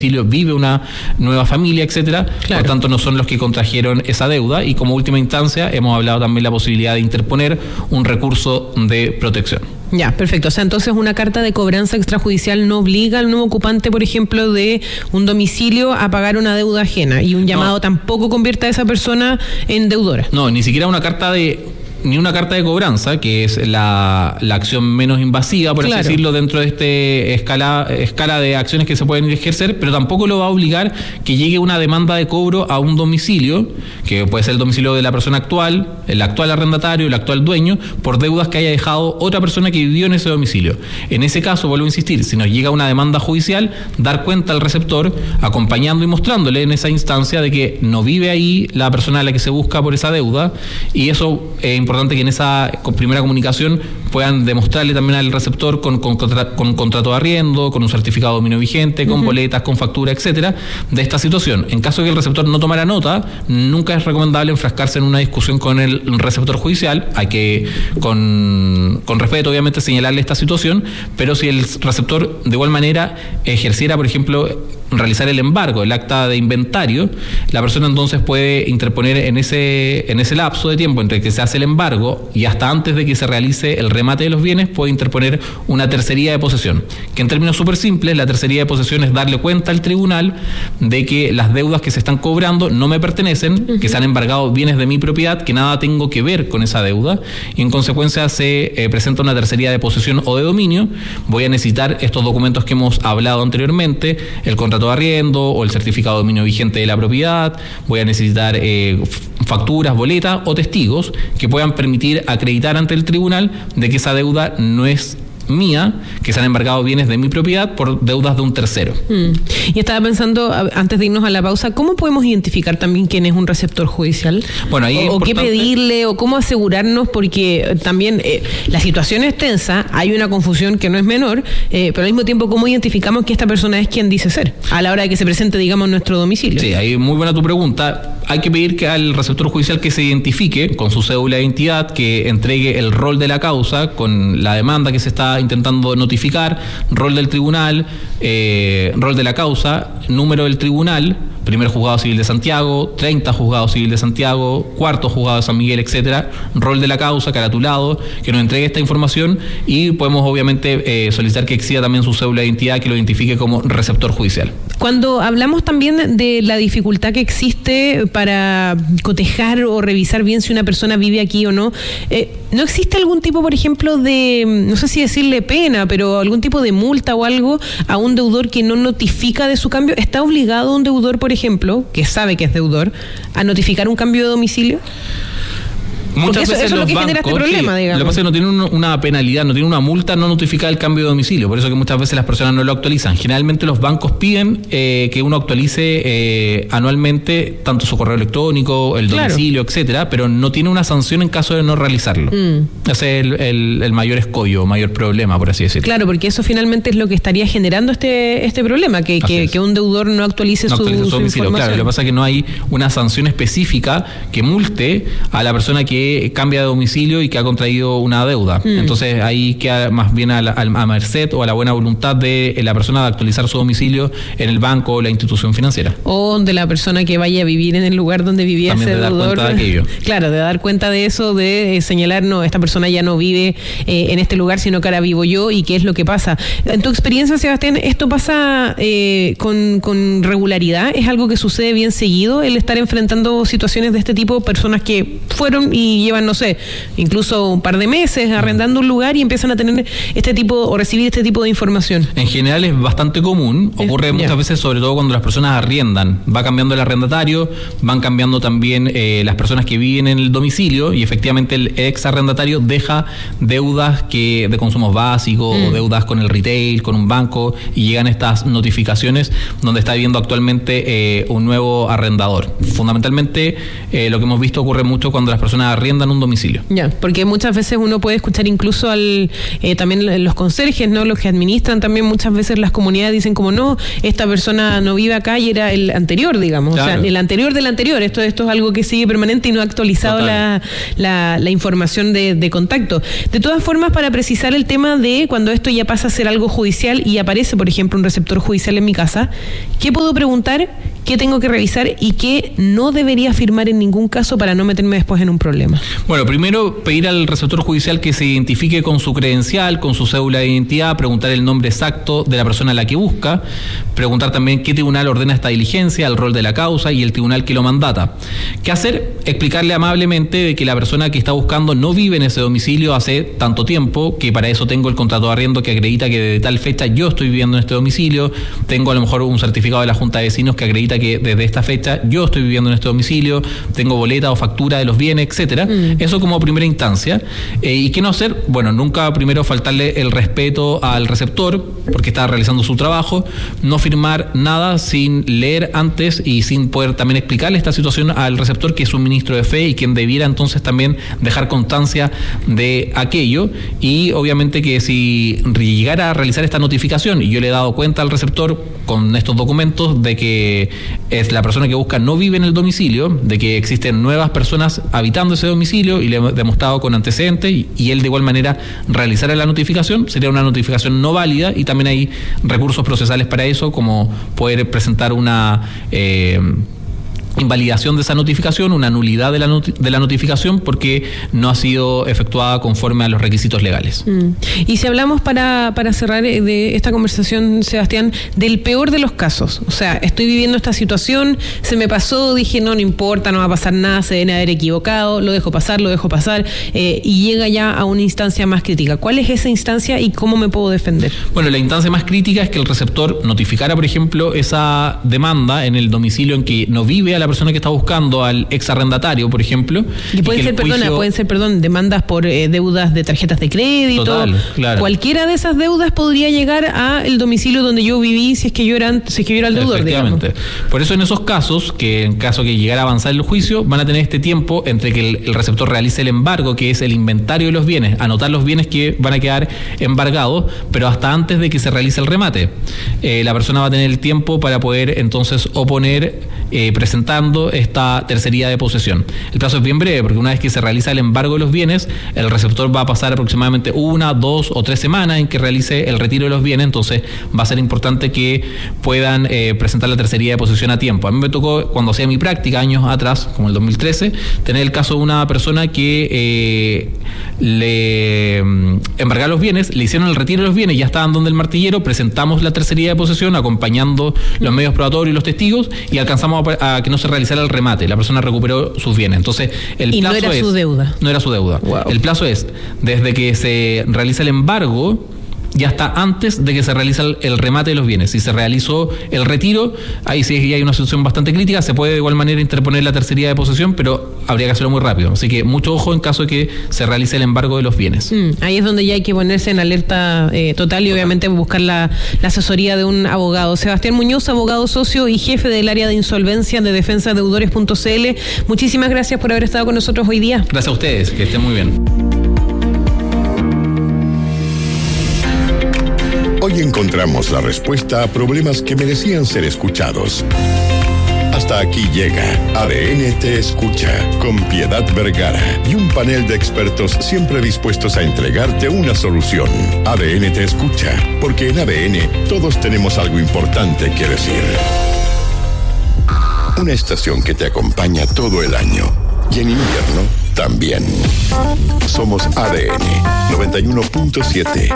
vive una nueva familia, etcétera. Claro. Por tanto, no son los que contrajeron esa deuda, y como última instancia hemos hablado también la posibilidad de interponer un recurso de protección. Ya, perfecto. O sea, entonces una carta de cobranza extrajudicial no obliga al nuevo ocupante, por ejemplo, de un domicilio a pagar una deuda ajena, y un llamado tampoco convierte a esa persona en deudora. No, ni siquiera una carta de cobranza, que es la acción menos invasiva, por así decirlo, dentro de este escala de acciones que se pueden ejercer, pero tampoco lo va a obligar que llegue una demanda de cobro a un domicilio, que puede ser el domicilio de la persona actual, el actual arrendatario, el actual dueño, por deudas que haya dejado otra persona que vivió en ese domicilio. En ese caso, vuelvo a insistir, si nos llega una demanda judicial, dar cuenta al receptor, acompañando y mostrándole en esa instancia de que no vive ahí la persona a la que se busca por esa deuda, y eso es importante que en esa primera comunicación puedan demostrarle también al receptor con contrato de arriendo, con un certificado de dominio vigente, con boletas, con factura, etcétera, de esta situación. En caso de que el receptor no tomara nota, nunca es recomendable enfrascarse en una discusión con el receptor judicial. Hay que, con respeto, obviamente, señalarle esta situación, pero si el receptor de igual manera ejerciera, por ejemplo, realizar el embargo, el acta de inventario, la persona entonces puede interponer en ese lapso de tiempo entre que se hace el embargo y hasta antes de que se realice el remate de los bienes, puede interponer una tercería de posesión, que en términos súper simples, la tercería de posesión es darle cuenta al tribunal de que las deudas que se están cobrando no me pertenecen, que se han embargado bienes de mi propiedad, que nada tengo que ver con esa deuda, y en consecuencia se presenta una tercería de posesión o de dominio. Voy a necesitar estos documentos que hemos hablado anteriormente, el contrato de arriendo o el certificado de dominio vigente de la propiedad. Voy a necesitar facturas, boletas o testigos que puedan permitir acreditar ante el tribunal de que esa deuda no es mía, que se han embargado bienes de mi propiedad por deudas de un tercero. Y estaba pensando, antes de irnos a la pausa, ¿cómo podemos identificar también quién es un receptor judicial? Bueno, ahí o qué pedirle, o cómo asegurarnos, porque también la situación es tensa, hay una confusión que no es menor, pero al mismo tiempo, ¿cómo identificamos que esta persona es quien dice ser a la hora de que se presente, digamos, en nuestro domicilio? Sí, ahí muy buena tu pregunta. Hay que pedir que al receptor judicial que se identifique con su cédula de identidad, que entregue el rol de la causa con la demanda que se está intentando notificar, rol del tribunal, rol de la causa, número del tribunal, primer juzgado civil de Santiago, 30 juzgado civil de Santiago, cuarto juzgado de San Miguel, etcétera, rol de la causa, caratulado, que nos entregue esta información, y podemos obviamente solicitar que exija también su cédula de identidad que lo identifique como receptor judicial. Cuando hablamos también de la dificultad que existe para cotejar o revisar bien si una persona vive aquí o no, ¿no existe algún tipo, por ejemplo, de, no sé si decirle pena, pero algún tipo de multa o algo a un deudor que no notifica de su cambio? ¿Está obligado un deudor, por ejemplo, que sabe que es deudor, a notificar un cambio de domicilio? Muchas veces eso es lo que genera este problema, digamos. Lo que pasa es que no tiene una penalidad, no tiene una multa no notificar el cambio de domicilio. Por eso que muchas veces las personas no lo actualizan. Generalmente los bancos piden que uno actualice anualmente tanto su correo electrónico, el domicilio, etcétera, pero no tiene una sanción en caso de no realizarlo. Ese es el mayor escollo, mayor problema, por así decirlo. Claro, porque eso finalmente es lo que estaría generando este problema, que un deudor no actualice su domicilio. información. Claro, lo que pasa es que no hay una sanción específica que multe a la persona que cambia de domicilio y que ha contraído una deuda. Entonces ahí queda más bien a merced o a la buena voluntad de la persona de actualizar su domicilio en el banco o la institución financiera. O de la persona que vaya a vivir en el lugar donde vivía también ese deudor. Dar cuenta de aquello. Claro, de dar cuenta de eso, de señalar, no, esta persona ya no vive en este lugar, sino que ahora vivo yo, y qué es lo que pasa. En tu experiencia, Sebastián, ¿esto pasa con regularidad? ¿Es algo que sucede bien seguido, el estar enfrentando situaciones de este tipo, personas que fueron y llevan, no sé, incluso un par de meses arrendando un lugar y empiezan a tener este tipo o recibir este tipo de información? En general es bastante común, ocurre muchas veces, sobre todo cuando las personas arriendan. Va cambiando el arrendatario, van cambiando también las personas que viven en el domicilio, y efectivamente el ex arrendatario deja deudas de consumos básicos, o deudas con el retail, con un banco, y llegan estas notificaciones donde está viviendo actualmente un nuevo arrendador. Fundamentalmente lo que hemos visto ocurre mucho cuando las personas arriendan un domicilio. Ya, porque muchas veces uno puede escuchar incluso también los conserjes, ¿no? Los que administran también muchas veces las comunidades dicen como no, esta persona no vive acá y era el anterior, digamos. Claro. O sea, el anterior del anterior. Esto es algo que sigue permanente y no ha actualizado la información de contacto. De todas formas, para precisar el tema de cuando esto ya pasa a ser algo judicial y aparece, por ejemplo, un receptor judicial en mi casa, ¿qué puedo preguntar? ¿Qué tengo que revisar y qué no debería firmar en ningún caso para no meterme después en un problema? Bueno, primero pedir al receptor judicial que se identifique con su credencial, con su cédula de identidad, preguntar el nombre exacto de la persona a la que busca, preguntar también qué tribunal ordena esta diligencia, el rol de la causa y el tribunal que lo mandata. ¿Qué hacer? Explicarle amablemente de que la persona que está buscando no vive en ese domicilio hace tanto tiempo, que para eso tengo el contrato de arriendo que acredita que desde tal fecha yo estoy viviendo en este domicilio, tengo a lo mejor un certificado de la Junta de Vecinos que acredita que desde esta fecha yo estoy viviendo en este domicilio, tengo boleta o factura de los bienes, etcétera. Eso como primera instancia. ¿Y qué no hacer? Bueno, nunca primero faltarle el respeto al receptor porque está realizando su trabajo, no firmar nada sin leer antes y sin poder también explicarle esta situación al receptor, que es un ministro de fe y quien debiera entonces también dejar constancia de aquello. Y obviamente que si llegara a realizar esta notificación y yo le he dado cuenta al receptor con estos documentos de que es la persona que busca no vive en el domicilio, de que existen nuevas personas habitando ese domicilio y le he demostrado con antecedentes y él de igual manera realizara la notificación, sería una notificación no válida y también hay recursos procesales para eso, como poder presentar una invalidación de esa notificación, una nulidad de la notificación porque no ha sido efectuada conforme a los requisitos legales. Y si hablamos para cerrar de esta conversación, Sebastián, del peor de los casos, o sea, estoy viviendo esta situación, se me pasó, dije no importa, no va a pasar nada, se deben haber equivocado, lo dejo pasar, y llega ya a una instancia más crítica. ¿Cuál es esa instancia y cómo me puedo defender? Bueno, la instancia más crítica es que el receptor notificara, por ejemplo, esa demanda en el domicilio en que no vive a la persona que está buscando, al ex arrendatario, por ejemplo. Y pueden ser, demandas por deudas de tarjetas de crédito. Total, claro. Cualquiera de esas deudas podría llegar a el domicilio donde yo viví si es que yo era el deudor, efectivamente, digamos. Por eso en esos casos, que en caso que llegara a avanzar el juicio, van a tener este tiempo entre que el receptor realice el embargo, que es el inventario de los bienes, anotar los bienes que van a quedar embargados, pero hasta antes de que se realice el remate. La persona va a tener el tiempo para poder entonces oponer presentando esta tercería de posesión. El plazo es bien breve porque una vez que se realiza el embargo de los bienes, el receptor va a pasar aproximadamente 1, 2 o 3 semanas en que realice el retiro de los bienes, entonces va a ser importante que puedan presentar la tercería de posesión a tiempo. A mí me tocó, cuando hacía mi práctica años atrás, como el 2013, tener el caso de una persona que le embargaron los bienes, le hicieron el retiro de los bienes, ya estaban donde el martillero, presentamos la tercería de posesión acompañando los medios probatorios y los testigos y alcanzamos a que no se realizara el remate. La persona recuperó sus bienes. Entonces, el plazo no era su deuda. No era su deuda. Wow. El plazo es desde que se realiza el embargo ya está antes de que se realiza el remate de los bienes. Si se realizó el retiro, ahí sí hay una situación bastante crítica, se puede de igual manera interponer la tercería de posesión, pero habría que hacerlo muy rápido. Así que mucho ojo en caso de que se realice el embargo de los bienes. Ahí es donde ya hay que ponerse en alerta total y obviamente buscar la asesoría de un abogado. Sebastián Muñoz, abogado socio y jefe del área de insolvencia de defensadeudores.cl. Muchísimas gracias por haber estado con nosotros hoy día. Gracias a ustedes, que estén muy bien. Hoy encontramos la respuesta a problemas que merecían ser escuchados. Hasta aquí llega ADN Te Escucha, con Piedad Vergara y un panel de expertos siempre dispuestos a entregarte una solución. ADN Te Escucha, porque en ADN todos tenemos algo importante que decir. Una estación que te acompaña todo el año y en invierno también. Somos ADN 91.7.